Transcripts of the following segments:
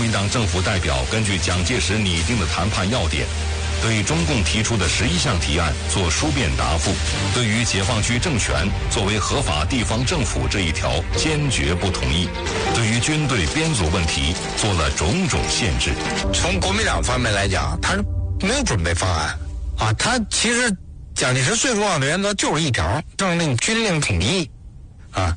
民党政府代表根据蒋介石拟定的谈判要点，对中共提出的11项提案做书面答复，对于解放区政权作为合法地方政府这一条坚决不同意，对于军队编组问题做了种种限制。 从国民党方面来讲，他是没有准备方案啊，他其实蒋介石最重要的原则就是一条：政令军令统一啊。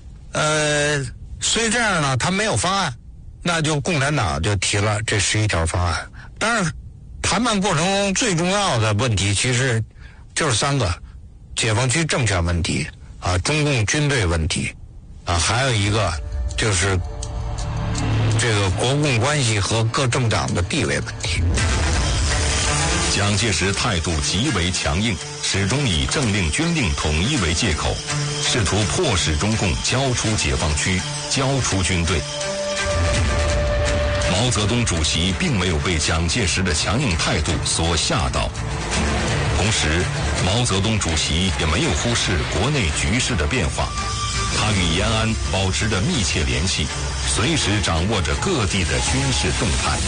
所以这样呢，他没有方案，那就共产党就提了这11条方案。当然，谈判过程中最重要的问题其实就是3个：解放区政权问题啊，中共军队问题啊，还有一个就是这个国共关系和各政党的地位问题。 蒋介石态度极为强硬，始终以政令军令统一为借口，试图迫使中共交出解放区，交出军队。毛泽东主席并没有被蒋介石的强硬态度所吓到，同时毛泽东主席也没有忽视国内局势的变化，他与延安保持着密切联系，随时掌握着各地的军事动态。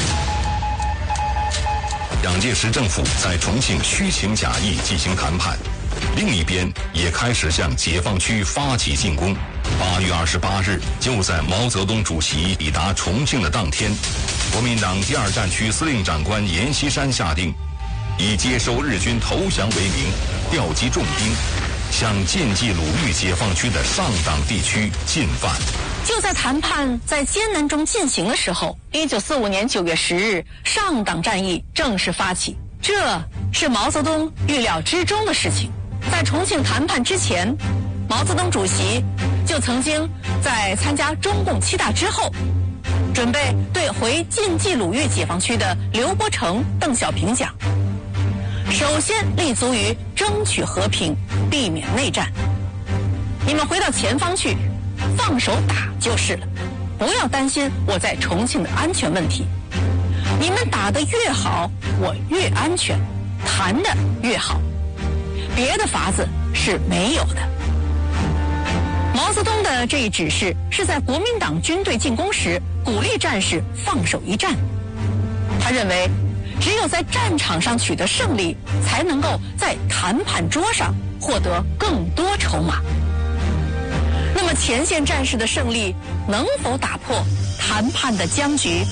蒋介石政府在重庆虚情假意进行谈判，另一边也开始向解放区发起进攻。8月28日，就在毛泽东主席抵达重庆的当天，国民党第2战区司令长官阎锡山下令，以接收日军投降为名，调集重兵，向晋冀鲁豫解放区的上党地区进犯。 就在谈判在艰难中进行的时候，1945年9月10日，上党战役正式发起。这是毛泽东预料之中的事情。在重庆谈判之前，毛泽东主席就曾经在参加中共7大之后，准备对回晋冀鲁豫解放区的刘伯承、邓小平讲：首先立足于争取和平，避免内战。你们回到前方去，放手打就是了，不要担心我在重庆的安全问题。你们打得越好，我越安全，谈得越好，别的法子是没有的。毛泽东的这一指示是在国民党军队进攻时鼓励战士放手一战。他认为，只有在战场上取得胜利，才能够在谈判桌上获得更多筹码。那么前线战士的胜利能否打破谈判的僵局？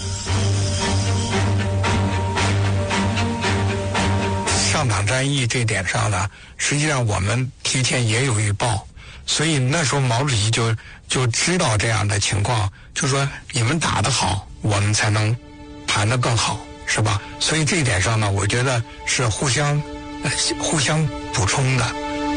上党战役这点上呢，实际上我们提前也有预报，所以那时候毛主席就知道这样的情况，就说你们打得好，我们才能谈得更好，是吧？所以这一点上呢，我觉得是互相补充的。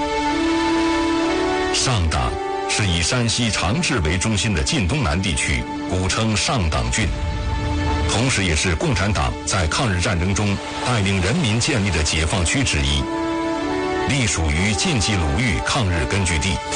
上党是以山西长治为中心的晋东南地区，古称上党郡，同时也是共产党在抗日战争中带领人民建立的解放区之一，隶属于晋冀鲁豫抗日根据地。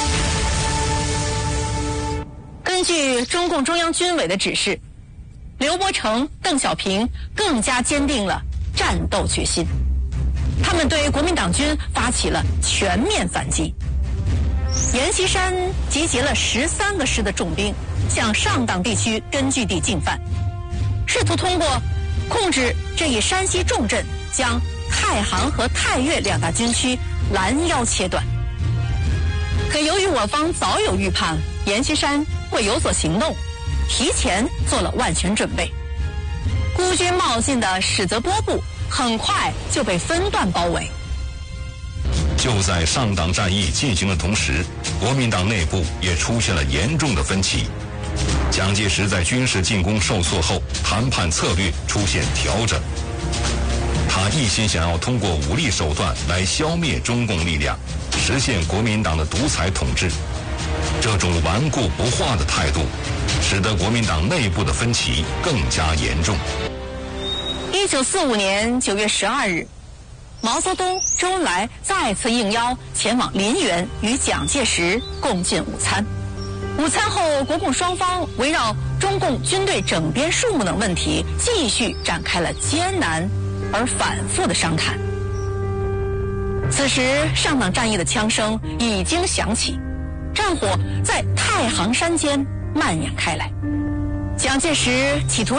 根据中共中央军委的指示，刘伯承、邓小平更加坚定了战斗决心，他们对国民党军发起了全面反击。阎锡山集结了13个师的重兵，向上党地区根据地进犯，试图通过控制这一山西重镇，将太行和太岳2大军区拦腰切断。可由于我方早有预判阎锡山会有所行动，提前做了万全准备，孤军冒进的史泽波部很快就被分段包围。 就在上党战役进行的同时，国民党内部也出现了严重的分歧。蒋介石在军事进攻受挫后，谈判策略出现调整。他一心想要通过武力手段来消灭中共力量，实现国民党的独裁统治。这种顽固不化的态度，使得国民党内部的分歧更加严重。 1945年9月12日，毛泽东、周恩来再次应邀前往林园与蒋介石共进午餐。午餐后，国共双方围绕中共军队整编数目等问题继续展开了艰难而反复的商谈。此时，上党战役的枪声已经响起，战火在太行山间蔓延开来。蒋介石企图